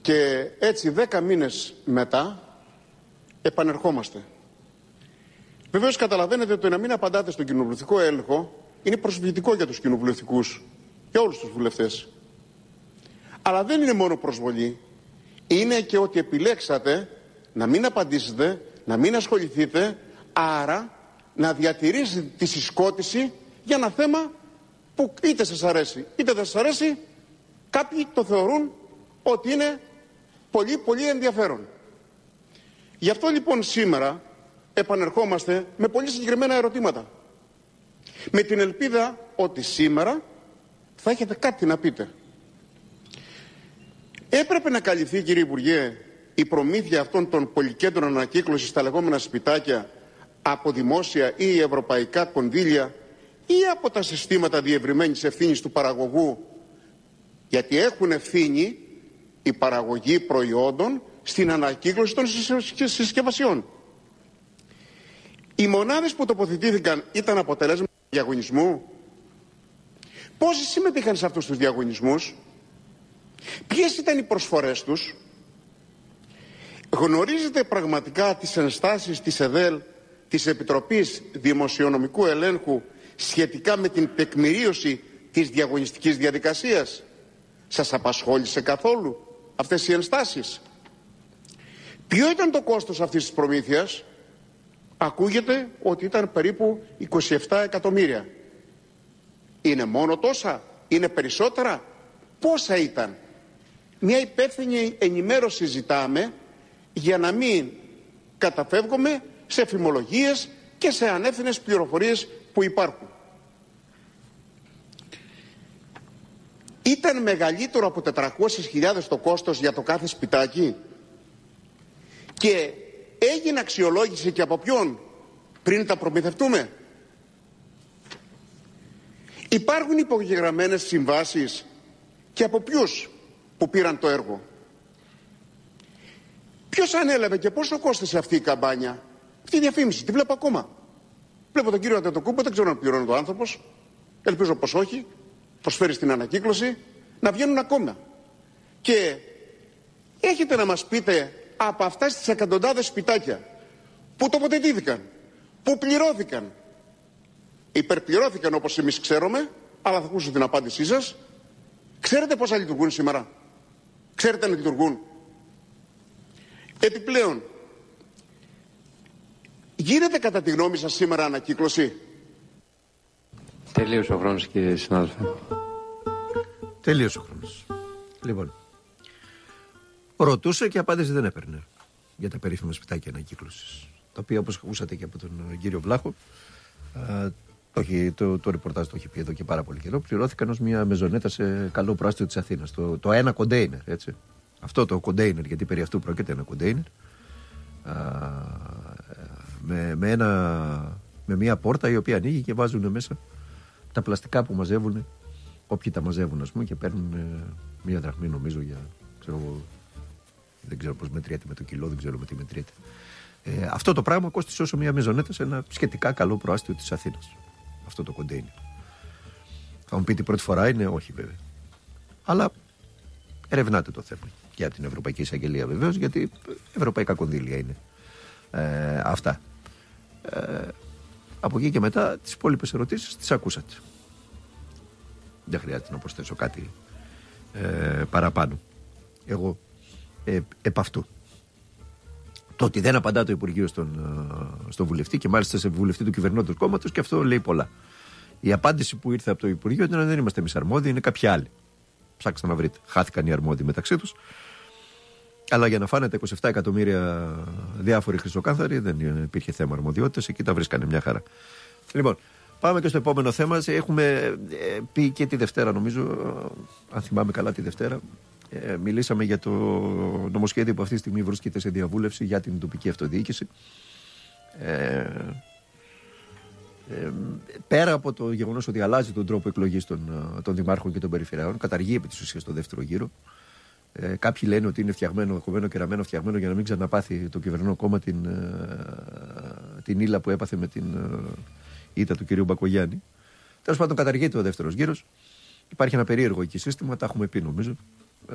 Και έτσι 10 μήνες μετά επανερχόμαστε. Βεβαίως καταλαβαίνετε ότι το να μην απαντάτε στον κοινοβουλευτικό έλεγχο είναι προσβλητικό για τους κοινοβουλευτικούς, για όλους τους βουλευτές. Αλλά δεν είναι μόνο προσβολή, είναι και ότι επιλέξατε να μην απαντήσετε, να μην ασχοληθείτε, άρα να διατηρήσετε τη συσκότηση για ένα θέμα που είτε σας αρέσει είτε δεν σας αρέσει, κάποιοι το θεωρούν ότι είναι πολύ πολύ ενδιαφέρον. Γι' αυτό λοιπόν σήμερα επανερχόμαστε με πολύ συγκεκριμένα ερωτήματα. Με την ελπίδα ότι σήμερα θα έχετε κάτι να πείτε. Έπρεπε να καλυφθεί, κύριε Υπουργέ, η προμήθεια αυτών των πολυκέντρων ανακύκλωσης στα λεγόμενα σπιτάκια από δημόσια ή ευρωπαϊκά κονδύλια ή από τα συστήματα διευρυμένης ευθύνης του παραγωγού, γιατί έχουν ευθύνη η παραγωγή προϊόντων στην ανακύκλωση των συσκευασιών. Οι μονάδες που τοποθετήθηκαν ήταν αποτελέσματα διαγωνισμού. Πόσοι συμμετείχαν σε αυτούς τους διαγωνισμούς? Ποιες ήταν οι προσφορές τους? Γνωρίζετε πραγματικά τις ενστάσεις της ΕΔΕΛ, της Επιτροπής Δημοσιονομικού Ελέγχου, σχετικά με την τεκμηρίωση της διαγωνιστικής διαδικασίας? Σας απασχόλησε καθόλου αυτές οι ενστάσεις? Ποιο ήταν το κόστος αυτής της προμήθειας? Ακούγεται ότι ήταν περίπου 27 εκατομμύρια. Είναι μόνο τόσα? Είναι περισσότερα? Πόσα ήταν? Μια υπεύθυνη ενημέρωση ζητάμε, για να μην καταφεύγουμε σε φημολογίες και σε ανεύθυνες πληροφορίες που υπάρχουν. Ήταν μεγαλύτερο από 400.000 το κόστος για το κάθε σπιτάκι? Και έγινε αξιολόγηση και από ποιον πριν τα προμηθευτούμε? Υπάρχουν υπογεγραμμένες συμβάσεις και από ποιους που πήραν το έργο? Ποιος ανέλαβε και πόσο κόστησε αυτή η καμπάνια? Αυτή η διαφήμιση τη βλέπω ακόμα. Βλέπω τον κύριο Αντετοκούμπο, δεν ξέρω αν πληρώνει ο άνθρωπος. Ελπίζω πως όχι. Προσφέρει στην ανακύκλωση να βγαίνουν ακόμα. Και έχετε να μας πείτε από αυτές τις εκατοντάδες σπιτάκια που τοποθετήθηκαν, που πληρώθηκαν, υπερπληρώθηκαν όπως εμείς ξέρουμε, αλλά θα ακούσω την απάντησή σας, ξέρετε πόσα λειτουργούν σήμερα? Ξέρετε να λειτουργούν? Επιπλέον, γίνεται κατά τη γνώμη σας σήμερα ανακύκλωση? Τελείωσε ο χρόνος, κύριε συνάδελφε. Τελείωσε ο χρόνος. Λοιπόν, ρωτούσε και απάντηση δεν έπαιρνε για τα περίφημα σπιτάκια ανακύκλωσης, τα οποία, όπως ακούσατε και από τον κύριο Βλάχο, το ρεπορτάζ το έχει πει εδώ και πάρα πολύ καιρό, πληρώθηκαν ως μια μεζονέτα σε καλό προάστιο της Αθήνας. Το ένα κοντέινερ, έτσι. Αυτό το κοντέινερ, γιατί περί αυτού πρόκειται, ένα κοντέινερ, με μια πόρτα η οποία ανοίγει και βάζουν μέσα τα πλαστικά που μαζεύουν, όποιοι τα μαζεύουν, ας πούμε, και παίρνουν μια δραχμή, νομίζω, για, δεν ξέρω πώς μετριέται με το κιλό, δεν ξέρω με τι μετριέται. Αυτό το πράγμα κόστησε όσο μια μεζονέτα σε ένα σχετικά καλό προάστιο της Αθήνας. Αυτό το κοντέινερ. Θα μου πείτε πρώτη φορά είναι? Όχι, βέβαια. Αλλά ερευνάτε το θέμα. Και από την Ευρωπαϊκή Εισαγγελία, βεβαίως, γιατί ευρωπαϊκά κονδύλια είναι αυτά. Από εκεί και μετά τις υπόλοιπες ερωτήσεις τις ακούσατε. Δεν χρειάζεται να προσθέσω κάτι παραπάνω. Εγώ επ' αυτού. Το ότι δεν απαντά το Υπουργείο στον βουλευτή, και μάλιστα σε βουλευτή του κυβερνώντος κόμματος, και αυτό λέει πολλά. Η απάντηση που ήρθε από το Υπουργείο ήταν ότι δεν είμαστε εμείς αρμόδιοι, είναι κάποιοι άλλοι. Ψάξτε να βρείτε. Χάθηκαν οι αρμόδιοι μεταξύ τους. Αλλά για να φάνε τα 27 εκατομμύρια διάφοροι χρυσοκάνθαροι δεν υπήρχε θέμα αρμοδιότητας. Εκεί τα βρίσκανε μια χαρά. Λοιπόν, πάμε και στο επόμενο θέμα. Έχουμε πει και τη Δευτέρα, νομίζω, αν θυμάμαι καλά, τη Δευτέρα. Μιλήσαμε για το νομοσχέδιο που αυτή τη στιγμή βρίσκεται σε διαβούλευση για την τοπική αυτοδιοίκηση. Πέρα από το γεγονός ότι αλλάζει τον τρόπο εκλογής των δημάρχων και των περιφερειών, καταργεί επί της ουσίας το δεύτερο γύρο. Κάποιοι λένε ότι είναι φτιαγμένο, κομμένο και ραμμένο, φτιαγμένο για να μην ξαναπάθει το κυβερνό κόμμα την ύλα που έπαθε με την ήττα του κυρίου Μπακογιάννη. Τέλος πάντων, καταργείται ο δεύτερος γύρος. Υπάρχει ένα περίεργο εκεί σύστημα, τα έχουμε πει νομίζω,